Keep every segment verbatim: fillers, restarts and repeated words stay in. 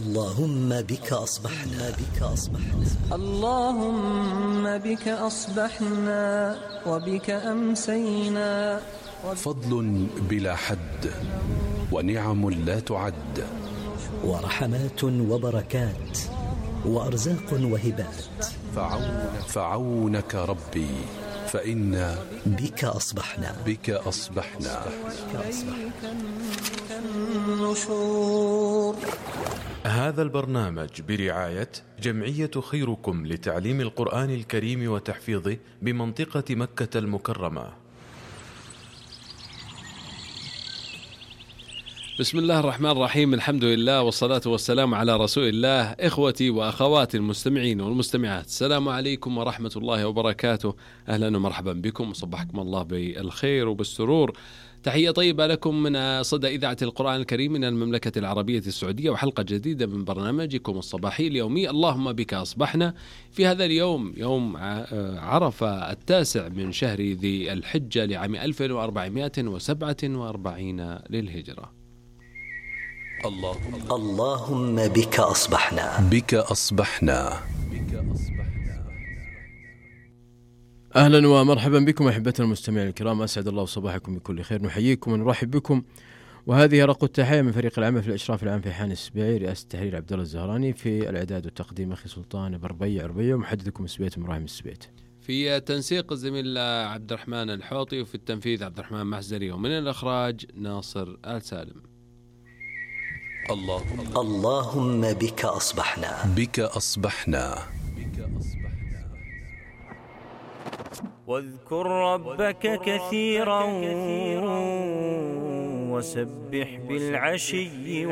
اللهم بك أصبحنا بك أصبحنا اللهم بك أصبحنا وبك أمسينا. فضل بلا حد ونعم لا تعد، ورحمات وبركات وأرزاق وهبات. فعونك, فعونك ربي فإنا بك أصبحنا بك أصبحنا, بك أصبحنا. هذا البرنامج برعاية جمعية خيركم لتعليم القرآن الكريم وتحفيظه بمنطقة مكة المكرمة. بسم الله الرحمن الرحيم، الحمد لله والصلاة والسلام على رسول الله. إخوتي وأخواتي المستمعين والمستمعات، السلام عليكم ورحمة الله وبركاته. أهلا ومرحبا بكم، وصبحكم الله بالخير وبالسرور. تحية طيبة لكم من صدى إذاعة القرآن الكريم من المملكة العربية السعودية، وحلقة جديدة من برنامجكم الصباحي اليومي اللهم بك أصبحنا. في هذا اليوم يوم عرفة التاسع من شهر ذي الحجة لعام ألف وأربعمائة وسبعة وأربعين للهجرة. اللهم, اللهم بك أصبحنا بك أصبحنا. أهلا ومرحبا بكم أحبتنا المستمعين الكرام، أسعد الله صباحكم بكل خير. نحييكم ونرحب بكم، وهذه رق التحية من فريق العمل في الإشراف العام في حان السبيعي، رئاسة التحرير عبد الله الزهراني، في الإعداد والتقديم أخي سلطان بربيع عربية، ومحدثكم السبيت إبراهيم السبيت، في تنسيق الزميل عبد الرحمن الحوطي، وفي التنفيذ عبد الرحمن محزري، ومن الإخراج ناصر آل سالم. اللهم, اللهم بك أصبحنا بك أصبحنا. واذكر ربك كثيرا وسبح بالعشي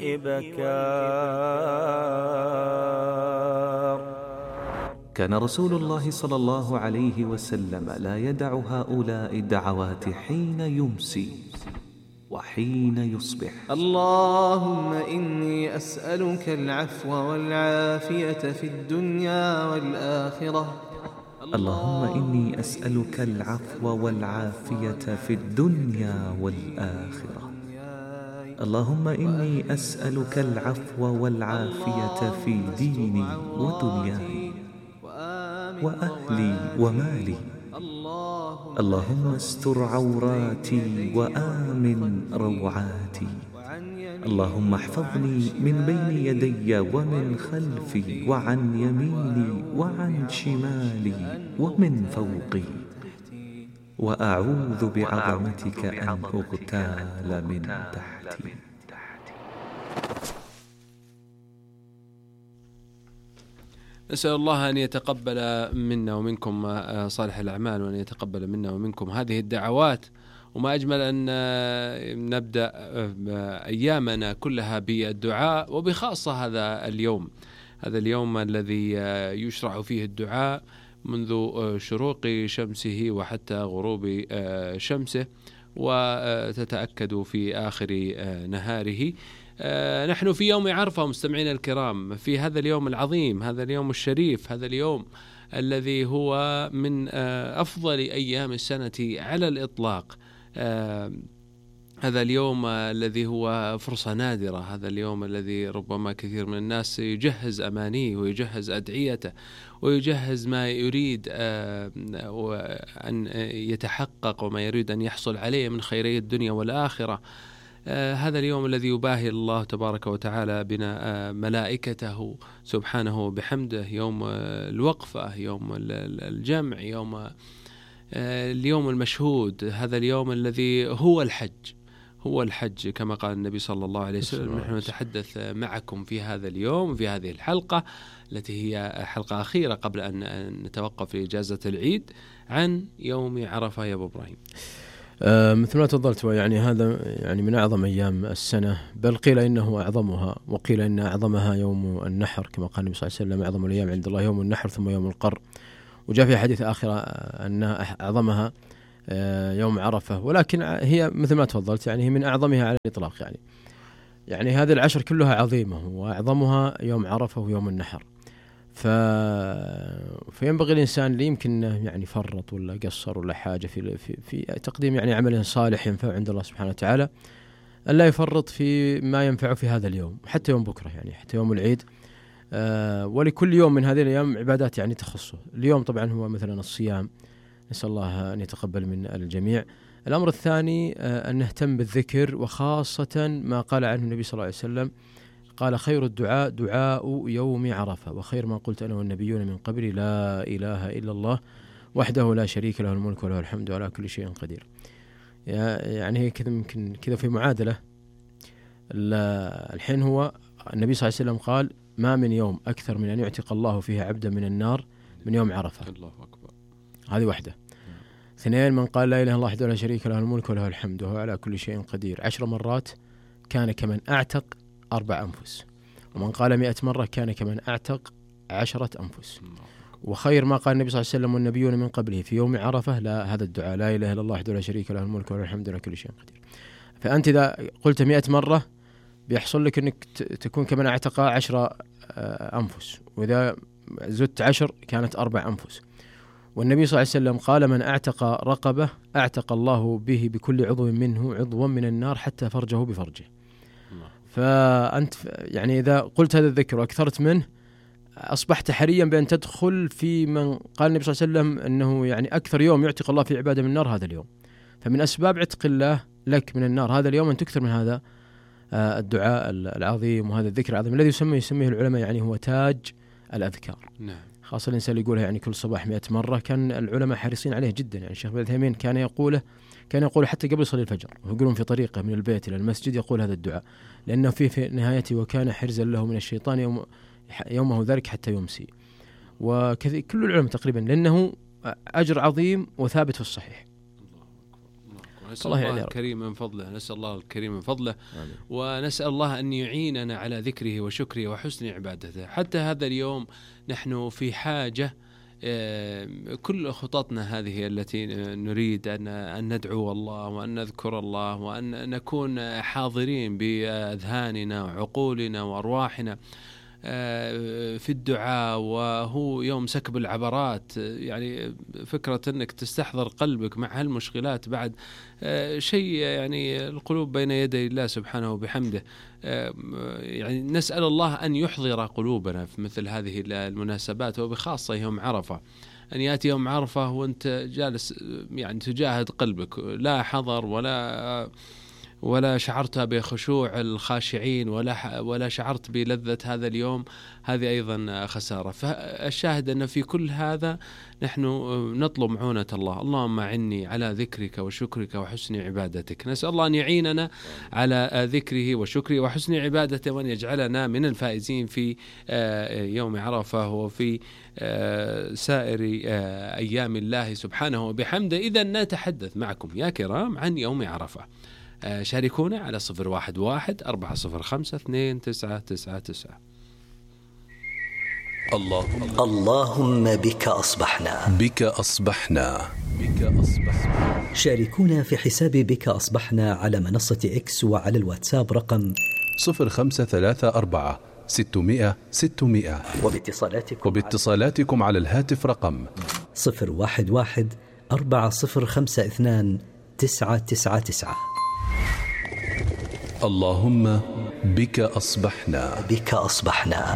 والإبكار. كان رسول الله صلى الله عليه وسلم لا يدع هؤلاء الدعوات حين يمسي وحين يصبح. اللهم إني أسألك العفو والعافية في الدنيا والآخرة. اللهم إني أسألك العفو والعافية في الدنيا والآخرة. اللهم إني أسألك العفو والعافية في ديني ودنياي وأهلي ومالي. اللهم استر عوراتي وآمن روعاتي. اللهم احفظني من بين يدي ومن خلفي وعن يميني وعن شمالي ومن فوقي، وأعوذ بعظمتك أن أغتال من تحتي. نسأل الله أن يتقبل منا ومنكم صالح الأعمال، وأن يتقبل منا ومنكم هذه الدعوات. وما أجمل أن نبدأ أيامنا كلها بالدعاء، وبخاصة هذا اليوم هذا اليوم الذي يشرع فيه الدعاء منذ شروق شمسه وحتى غروب شمسه، وتتأكد في آخر نهاره. نحن في يوم عرفة مستمعين الكرام، في هذا اليوم العظيم، هذا اليوم الشريف، هذا اليوم الذي هو من أفضل أيام السنة على الإطلاق. آه هذا اليوم الذي هو فرصة نادرة، هذا اليوم الذي ربما كثير من الناس يجهز أمانيه ويجهز أدعيته ويجهز ما يريد آه أن يتحقق وما يريد أن يحصل عليه من خيري الدنيا والآخرة. آه هذا اليوم الذي يباهي الله تبارك وتعالى بنا آه ملائكته سبحانه بحمده، يوم الوقفة، يوم الجمع، يوم اليوم المشهود، هذا اليوم الذي هو الحج هو الحج كما قال النبي صلى الله عليه وسلم. نحن نتحدث معكم في هذا اليوم في هذه الحلقة التي هي حلقة أخيرة قبل أن نتوقف لإجازة العيد عن يوم عرفة يا أبو إبراهيم. آه مثل ما تفضلت، يعني هذا يعني من أعظم أيام السنة، بل قيل إنه أعظمها، وقيل إن أعظمها يوم النحر كما قال النبي صلى الله عليه وسلم: أعظم الأيام عند الله يوم النحر ثم يوم القر. وجاء في حديث آخر أن أعظمها يوم عرفة، ولكن هي مثل ما تفضلت يعني هي من أعظمها على الإطلاق. يعني يعني هذه العشر كلها عظيمة، وأعظمها يوم عرفة ويوم النحر. ف... فينبغي الإنسان اللي يمكن يعني فرط ولا قصر ولا حاجة في في, في تقديم يعني عمل صالح ينفع عند الله سبحانه وتعالى، أن لا يفرط في ما ينفعه في هذا اليوم حتى يوم بكرة، يعني حتى يوم العيد. آه ولكل يوم من هذه الأيام عبادات يعني تخصه. اليوم طبعا هو مثلا الصيام، نسأل الله أن يتقبل من الجميع. الأمر الثاني آه أن نهتم بالذكر، وخاصة ما قال عنه النبي صلى الله عليه وسلم، قال: خير الدعاء دعاء يوم عرفة، وخير ما قلت أنا والنبيون من قبلي لا إله إلا الله وحده لا شريك له الملك وله الحمد وعلى كل شيء قدير. يعني هي كذا يمكن كذا في معادلة. الحين هو النبي صلى الله عليه وسلم قال: ما من يوم أكثر من أن يعتق الله فيه عبدا من النار من يوم عرفة. الله أكبر. هذه واحدة. اثنين: من قال لا إله إلا الله وحده لا شريك له الملك وله الحمد وهو على كل شيء قدير عشر مرات كان كمن أعتق أربع أنفس. ومن قال مئة مرة كان كمن أعتق عشرة أنفس. وخير ما قال النبي صلى الله عليه وسلم والنبيون من قبله في يوم عرفة لا هذا الدعاء: لا إله إلا الله وحده لا شريك له الملك وله الحمد وله كل شيء قدير. فأنت إذا قلت مئة مرة بيحصل لك أنك تكون كمن اعتق عشرة أنفس، وإذا زدت عشر كانت أربع أنفس. والنبي صلى الله عليه وسلم قال: من اعتق رقبة اعتق الله به بكل عضو منه عضوا من النار حتى فرجه بفرجه. فأنت يعني إذا قلت هذا الذكر وأكثرت منه أصبحت حريا بأن تدخل في من قال النبي صلى الله عليه وسلم أنه يعني أكثر يوم يعتق الله في عبادة من النار هذا اليوم. فمن أسباب عتق الله لك من النار هذا اليوم أن تكثر من هذا الدعاء العظيم وهذا الذكر العظيم الذي يسميه يسميه العلماء يعني هو تاج الأذكار. نعم. خاصة الإنسان اللي يقولها يعني كل صباح مئة مرة، كان العلماء حريصين عليه جدا. يعني الشيخ بن عثيمين كان يقوله كان يقول حتى قبل يصلي الفجر، ويقولون في طريقه من البيت إلى المسجد يقول هذا الدعاء، لأنه فيه في نهايته: وكان حرزا له من الشيطان يوم يومه ذلك حتى يمسي. وكل العلماء تقريبا، لأنه أجر عظيم وثابت في الصحيح. نسأل الله, الله الكريم من فضله، نسأل الله الكريم من فضله آمين. ونسأل الله أن يعيننا على ذكره وشكره وحسن عبادته. حتى هذا اليوم نحن في حاجة، كل خططنا هذه التي نريد أن ندعو الله وأن نذكر الله وأن نكون حاضرين بأذهاننا وعقولنا وأرواحنا في الدعاء، وهو يوم سكب العبرات. يعني فكرة أنك تستحضر قلبك مع هالمشغلات بعد شيء، يعني القلوب بين يدي الله سبحانه وبحمده. يعني نسأل الله أن يحضر قلوبنا في مثل هذه المناسبات، وبخاصة يوم عرفة، أن يأتي يوم عرفة وأنت جالس يعني تجاهد قلبك، لا حضر ولا ولا شعرت بخشوع الخاشعين ولا ولا شعرت بلذة هذا اليوم، هذه أيضا خسارة. فالشاهد أن في كل هذا نحن نطلب معونة الله. اللهم أعني على ذكرك وشكرك وحسن عبادتك. نسأل الله أن يعيننا على ذكره وشكره وحسن عبادته، وأن يجعلنا من الفائزين في يوم عرفة وفي سائر أيام الله سبحانه وبحمده. إذا نتحدث معكم يا كرام عن يوم عرفة. شاركونا على صفر واحد واحد أربعة صفر خمسة اثنين تسعة تسعة تسعة. اللهم اللهم بك أصبحنا بك أصبحنا بك أصبحنا. شاركونا في حساب بك أصبحنا على منصة إكس وعلى الواتساب رقم صفر خمسة ثلاثة أربعة ستمائة ستمائة، وباتصالاتكم وباتصالاتكم على الهاتف رقم صفر واحد واحد أربعة صفر خمسة اثنان تسعة تسعة تسعة. اللهم بك أصبحنا بك أصبحنا.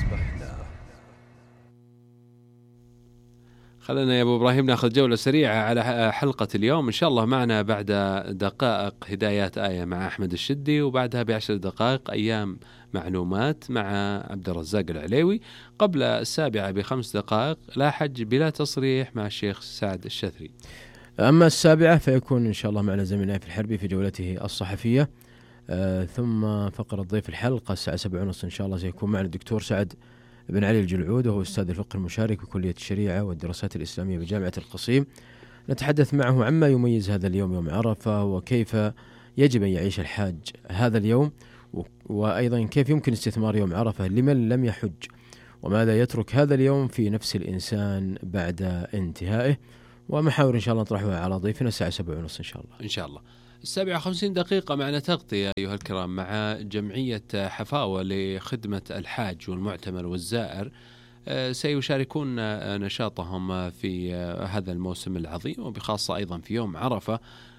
خلنا يا أبو إبراهيم نأخذ جولة سريعة على حلقة اليوم. إن شاء الله معنا بعد دقائق هدايات آية مع أحمد الشدي، وبعدها بعشر دقائق أيام معلومات مع عبد الرزاق العليوي. قبل السابعة بخمس دقائق لا حج بلا تصريح مع الشيخ سعد الشثري. أما السابعة فيكون إن شاء الله معنا زميلنا في الحربي في جولته الصحفية. آه ثم فقرة ضيف الحلقة الساعة سبعة ونص إن شاء الله سيكون معنا الدكتور سعد بن علي الجلعود، وهو أستاذ الفقه المشارك بكلية الشريعة والدراسات الإسلامية بجامعة القصيم. نتحدث معه عما يميز هذا اليوم يوم عرفة، وكيف يجب أن يعيش الحاج هذا اليوم، وأيضا كيف يمكن استثمار يوم عرفة لمن لم يحج، وماذا يترك هذا اليوم في نفس الإنسان بعد انتهائه، ومحاور إن شاء الله نطرحها على ضيفنا الساعة سبعة ونص إن شاء الله. إن شاء الله. السابعة وخمسين دقيقة معنا تغطية أيها الكرام مع جمعية حفاوة لخدمة الحاج والمعتمر والزائر. سيشاركون نشاطهم في هذا الموسم العظيم، وبخاصة أيضا في يوم عرفة،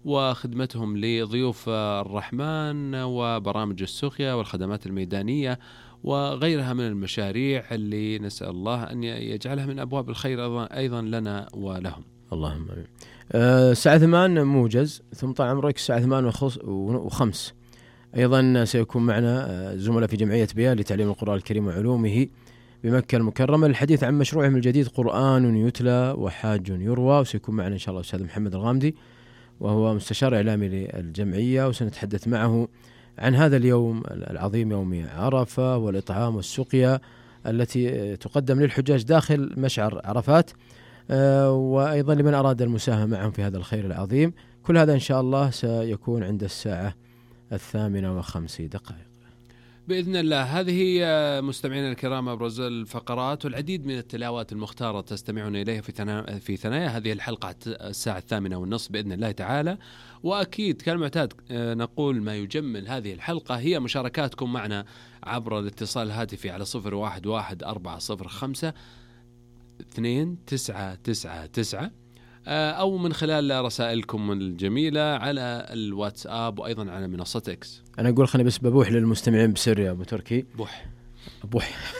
وخدمتهم لضيوف الرحمن وبرامج السخية والخدمات الميدانية وغيرها من المشاريع اللي نسأل الله أن يجعلها من أبواب الخير أيضا لنا ولهم. اللهم آمين. أه الساعة ثمان موجز، ثم طال عمرك الساعة ثمان وخمس أيضا سيكون معنا زملاء في جمعية بيان لتعليم القرآن الكريم وعلومه بمكة المكرمة للحديث عن مشروعهم الجديد قرآن يتلى وحاج يروى، وسيكون معنا إن شاء الله الأستاذ محمد الغامدي وهو مستشار إعلامي للجمعية، وسنتحدث معه عن هذا اليوم العظيم يوم عرفة والإطعام والسقيا التي تقدم للحجاج داخل مشعر عرفات، وأيضا لمن أراد المساهمة معهم في هذا الخير العظيم. كل هذا إن شاء الله سيكون عند الساعة الثامنة وخمس دقائق بإذن الله. هذه مستمعينا الكرام أبرز الفقرات والعديد من التلاوات المختارة تستمعون إليها في ثنايا في ثنايا هذه الحلقة الساعة الثامنة والنصف بإذن الله تعالى. وأكيد كالمعتاد نقول ما يجمل هذه الحلقة هي مشاركاتكم معنا عبر الاتصال الهاتفي على صفر واحد واحد أربعة صفر خمسة اثنين تسعة تسعة تسعة أو من خلال رسائلكم الجميلة على الواتساب وأيضا على منصة إكس. أنا أقول خليني بس ببوح للمستمعين بسر يا أبو تركي. بوح بوح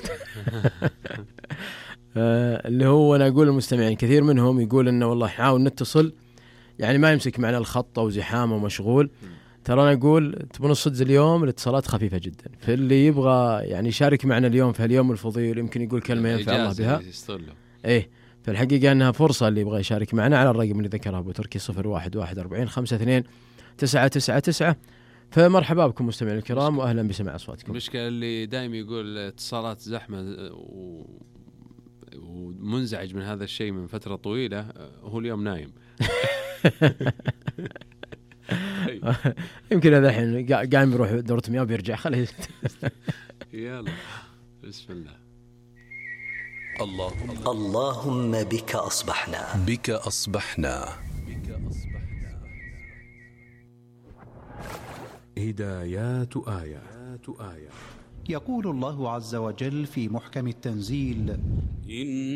اللي هو أنا أقول للمستمعين كثير منهم يقول إنه والله حاول نتصل يعني ما يمسك معنا الخط أو زحام ومشغول. ترى أنا أقول تبون الصدق اليوم الاتصالات خفيفة جدا، فاللي يبغى يعني يشارك معنا اليوم في اليوم الفضيل يمكن يقول كلمة ينفع الله بها. إيه فالحقيقة أنها فرصة اللي يبغى يشارك معنا على الرقم اللي ذكره أبو تركي صفر واحد واحد أربعين خمسة اثنين تسعة تسعة تسعة. فمرحبا بكم مستمعين الكرام وأهلا بسماع أصواتكم. المشكلة اللي دائما يقول اتصالات زحمة ومنزعج من هذا الشيء من فترة طويلة، هو اليوم نايم. يمكن هذا الحين قاعد بيروح دورة مياه وبيرجع خليه. يلا بسم الله. اللهم اللهم بك أصبحنا بك أصبحنا هدايات آيات آيات. يقول الله عز وجل في محكم التنزيل: